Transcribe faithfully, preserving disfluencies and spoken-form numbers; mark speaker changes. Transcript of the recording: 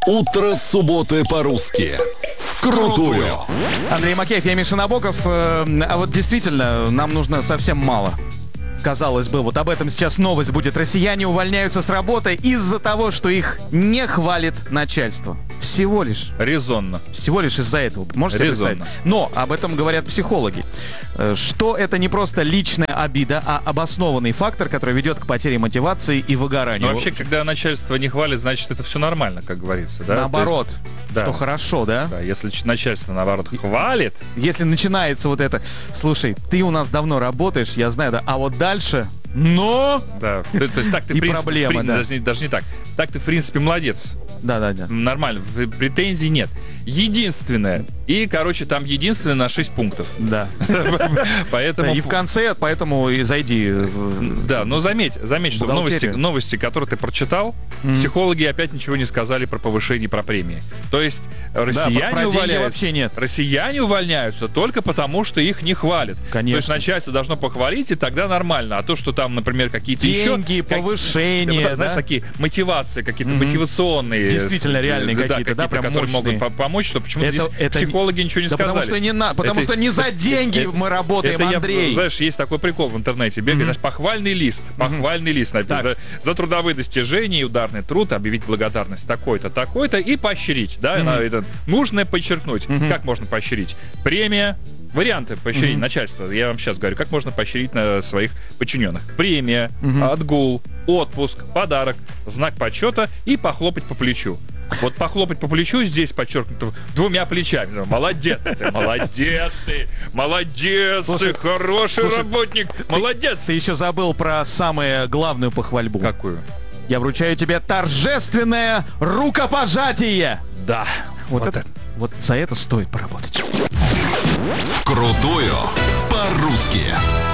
Speaker 1: Утро субботы по-русски. Вкрутую.
Speaker 2: Андрей Макеев, я Миша Набоков. Э, А вот действительно, нам нужно совсем мало. Казалось бы, вот об этом сейчас новость будет. Россияне увольняются с работы из-за того, что их не хвалит начальство. Всего лишь.
Speaker 3: Резонно.
Speaker 2: Всего лишь из-за этого. Можете себе
Speaker 3: Резонно.
Speaker 2: представить? Но об этом говорят психологи. Э, Что это не просто личная обида, а обоснованный фактор, который ведет к потере мотивации и выгоранию.
Speaker 3: Но вообще, когда начальство не хвалит, значит, это все нормально, как говорится, да?
Speaker 2: Наоборот,
Speaker 3: То есть, да.
Speaker 2: что хорошо, да?
Speaker 3: Да, если ч- начальство, наоборот, хвалит,
Speaker 2: Если начинается вот это: слушай, ты у нас давно работаешь, я знаю, да, а вот дальше, но...
Speaker 3: да. То, то есть так ты,
Speaker 2: И
Speaker 3: в принципе,
Speaker 2: проблема,
Speaker 3: при-
Speaker 2: да.
Speaker 3: даже, не, даже не так. Так ты, в принципе, молодец.
Speaker 2: Да-да-да.
Speaker 3: Нормально, в- претензий нет. Единственное, и, короче, там единственное на шесть пунктов.
Speaker 2: Да.
Speaker 3: Поэтому...
Speaker 2: И в конце, поэтому и зайди. в-
Speaker 3: Да, но заметь, заметь, что в новости,
Speaker 2: Бухгалтерию.
Speaker 3: новости, которые ты прочитал,
Speaker 2: Мгм.
Speaker 3: психологи опять ничего не сказали про повышение, про премии. То есть россияне
Speaker 2: про деньги
Speaker 3: увольняются.
Speaker 2: вообще нет.
Speaker 3: Россияне увольняются только потому, что их не хвалят.
Speaker 2: Конечно.
Speaker 3: То есть начальство должно похвалить, и тогда нормально. А то, что там, например, какие-то еще...
Speaker 2: Деньги,
Speaker 3: как-
Speaker 2: повышение,
Speaker 3: да, знаешь,
Speaker 2: да?
Speaker 3: такие мотивации, какие-то
Speaker 2: Мгм.
Speaker 3: мотивационные.
Speaker 2: Действительно
Speaker 3: э,
Speaker 2: реальные какие-то, да, прям
Speaker 3: которые могут
Speaker 2: мощные.
Speaker 3: по- помочь, что почему-то
Speaker 2: Это-
Speaker 3: здесь
Speaker 2: это не-
Speaker 3: психологи ничего не
Speaker 2: Да
Speaker 3: сказали.
Speaker 2: потому что не на, потому
Speaker 3: Это-
Speaker 2: что не за деньги
Speaker 3: это-
Speaker 2: мы работаем,
Speaker 3: это я,
Speaker 2: Андрей.
Speaker 3: знаешь, есть такой прикол в интернете. Бегает, знаешь, похвальный лист. Похвальный лист написан.
Speaker 2: Так.
Speaker 3: За, за трудовые достижения и ударный труд объявить благодарность такой-то, такой-то и поощрить. Да,
Speaker 2: Мгм.
Speaker 3: на это нужно подчеркнуть.
Speaker 2: Мгм.
Speaker 3: Как можно поощрить? Премия. Варианты поощрения
Speaker 2: Мгм.
Speaker 3: начальства. Я вам сейчас говорю, как можно поощрить на своих подчиненных. Премия,
Speaker 2: Мгм.
Speaker 3: отгул, отпуск, подарок, знак почета и похлопать по плечу. Вот похлопать по плечу здесь подчеркнуто двумя плечами. Ну, молодец ты, молодец ты, молодец
Speaker 2: Слушай,
Speaker 3: ты, хороший
Speaker 2: слушай,
Speaker 3: работник, молодец.
Speaker 2: Ты еще забыл про самую главную похвальбу.
Speaker 3: Какую?
Speaker 2: Я вручаю тебе торжественное рукопожатие.
Speaker 3: Да.
Speaker 2: Вот,
Speaker 3: Вот
Speaker 2: это, вот за это стоит поработать.
Speaker 1: Вкрутую по-русски.